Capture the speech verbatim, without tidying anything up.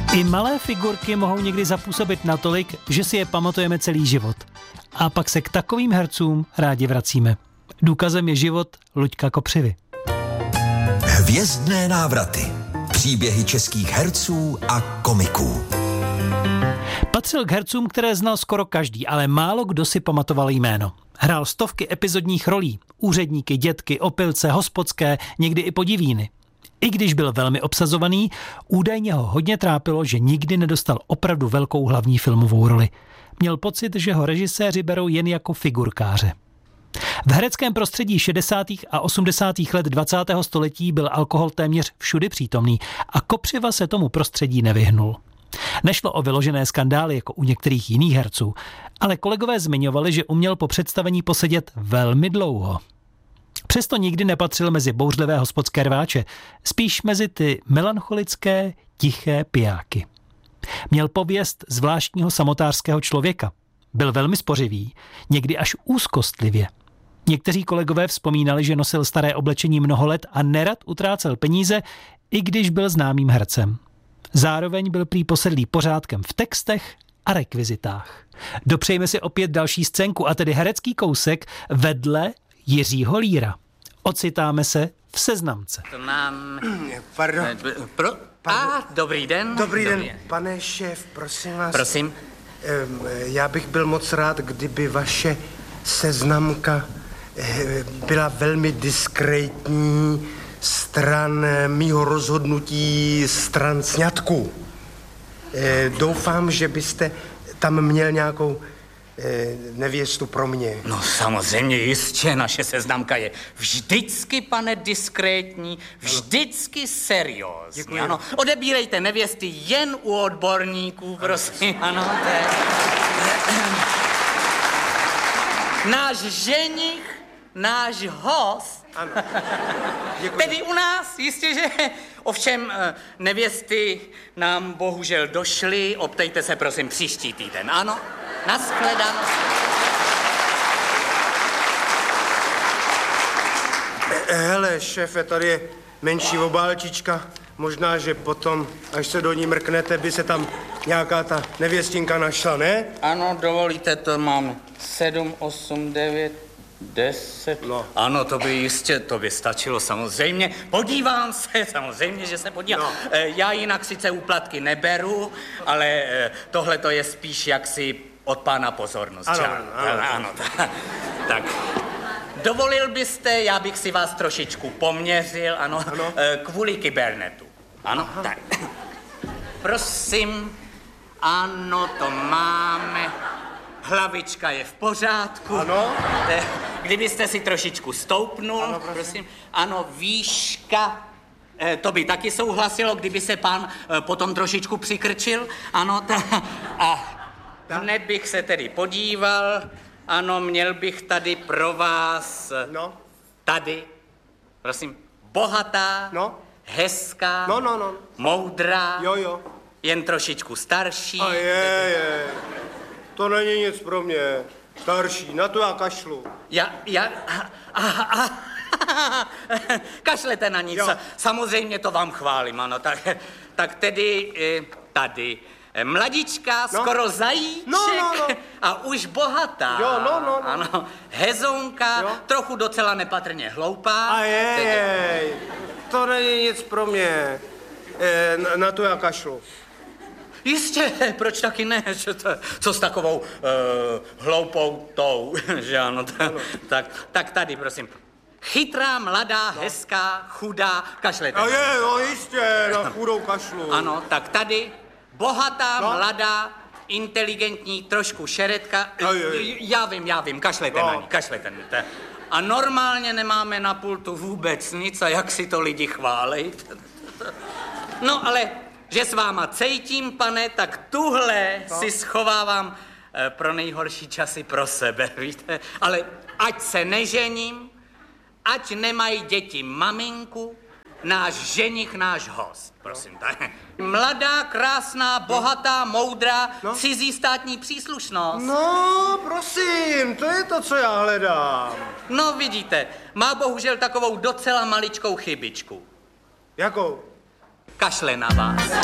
I malé figurky mohou někdy zapůsobit natolik, že si je pamatujeme celý život. A pak se k takovým hercům rádi vracíme. Důkazem je život Luďka Kopřivy. Hvězdné návraty. Příběhy českých herců a komiků. Patřil k hercům, které znal skoro každý, ale málo kdo si pamatoval jméno. Hrál stovky epizodních rolí. Úředníky, dětky, opilce, hospodské, někdy i podivíny. I když byl velmi obsazovaný, údajně ho hodně trápilo, že nikdy nedostal opravdu velkou hlavní filmovou roli. Měl pocit, že ho režiséři berou jen jako figurkáře. V hereckém prostředí šedesátých a osmdesátých let dvacátého století byl alkohol téměř všudy přítomný a Kopřiva se tomu prostředí nevyhnul. Nešlo o vyložené skandály jako u některých jiných herců, ale kolegové zmiňovali, že uměl po představení posedět velmi dlouho. Přesto nikdy nepatřil mezi bouřlivé hospodské rváče, spíš mezi ty melancholické, tiché pijáky. Měl pověst zvláštního samotářského člověka. Byl velmi spořivý, někdy až úzkostlivě. Někteří kolegové vzpomínali, že nosil staré oblečení mnoho let a nerad utrácel peníze, i když byl známým hercem. Zároveň byl prý posedlý pořádkem v textech a rekvizitách. Dopřejme si opět další scénku, a tedy herecký kousek vedle Jiřího Líra. Ocitáme se v Seznamce. To nám... Pardon. Pro... A, dobrý den. Dobrý den, pane šéf, prosím vás. Prosím. Já bych byl moc rád, kdyby vaše seznamka byla velmi diskrétní stran mýho rozhodnutí stran sňatku. Doufám, že byste tam měl nějakou nevěstu pro mě. No samozřejmě, jistě, naše seznamka je vždycky, pane, diskrétní, vždycky seriózní. Děkuji. Ano, odebírejte nevěsty jen u odborníků, prosím, ano, to je... Náš ženich, náš host, Ano. tedy u nás, jistě, že ovšem nevěsty nám bohužel došly, optejte se prosím příští týden, ano? Naschledanou. Hele, šéfe, tady je menší obálčička. Možná, že potom, až se do ní mrknete, by se tam nějaká ta nevěstinka našla, ne? Ano, dovolíte, to mám sedm, osm, devět, deset. No. Ano, to by jistě, to by stačilo samozřejmě. Podívám se, samozřejmě, že se podívám. No. E, já jinak sice úplatky neberu, ale e, tohle to je spíš jaksi od pána pozornost. Ano, ano, ano, ano. ano tak, tak. Dovolil byste, já bych si vás trošičku poměřil, ano, Ano. E, kvůli kybernetu. Ano, aha, tak. Prosím, ano, to máme. Hlavička je v pořádku. Ano. E, Kdybyste si trošičku stoupnul, Ano, prosím. prosím. Ano, výška. E, to by taky souhlasilo, kdyby se pán e, potom trošičku přikrčil. Ano, ta, a hned bych se tedy podíval. Ano, měl bych tady pro vás... No. Tady, prosím, bohatá, No. hezká, No, no, no. moudrá, Jo, jo. jen trošičku starší. A je, je. To není nic pro mě. Starší, na to já kašlu. Já, já, a, a, a, kašlete na nic. Jo. Samozřejmě to vám chválím, ano. Tak, tak tedy eh, tady. eh, Mladička, No. skoro zajíček No, no, no. a už bohatá. Jo, no, no, no. Ano, hezonka, Jo. trochu docela nepatrně hloupá. A je, Tedy- je. To není nic pro mě. E, na, na to já kašlu. Jistě, proč taky ne? Že to, co s takovou uh, hloupou tou, že ano, ta, tak, tak tady, prosím. Chytrá, mladá, no. hezká, chudá, kašlete. A je, no jistě, na chudou kašlu. Ano, tak tady, bohatá, No. mladá, inteligentní, trošku šeretka. A je. Já vím, já vím, kašlete No. na ní, kašlete na ní. Ta- A normálně nemáme na pultu vůbec nic a jak si to lidi chválej. No ale, že s váma cejtím, pane, tak tuhle no. si schovávám eh, pro nejhorší časy pro sebe, víte? Ale ať se nežením, ať nemají děti maminku, náš ženich, náš host, prosím. Tak. Mladá, krásná, bohatá, moudrá, No. cizí státní příslušnost. No, prosím, to je to, co já hledám. No vidíte, má bohužel takovou docela maličkou chybičku. Jakou? Kašle na vás.